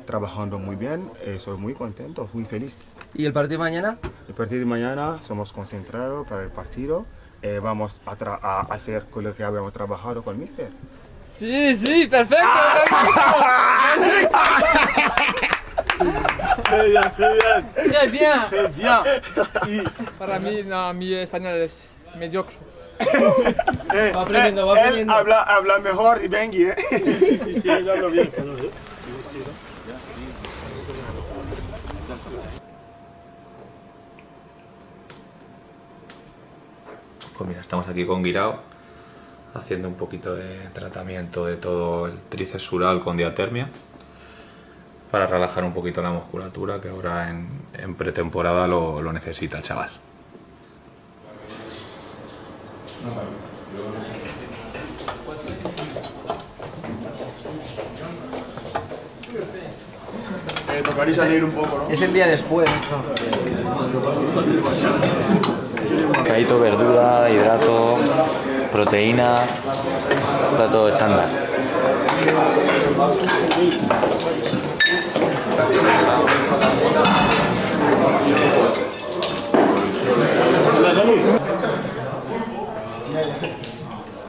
trabajando muy bien, soy muy contento, muy feliz. ¿Y el partido de mañana? El partido de mañana somos concentrados para el partido, vamos a hacer con lo que habíamos trabajado con Mister. Sí, sí, perfecto. Très bien, très bien. Très bien. Très bien. Para mí, no, mi español es mediocre. Va aprendiendo, va Él aprendiendo. habla mejor y Bengi, ¿eh? Sí, yo hablo bien español, ¿eh? Pues mira, estamos aquí con Guirao haciendo un poquito de tratamiento de todo el tríceps sural con diatermia para relajar un poquito la musculatura, que ahora en pretemporada lo necesita el chaval. Tocaría salir un poco, ¿no? Es el día después esto. Caíto, verdura, hidrato, proteína, plato estándar.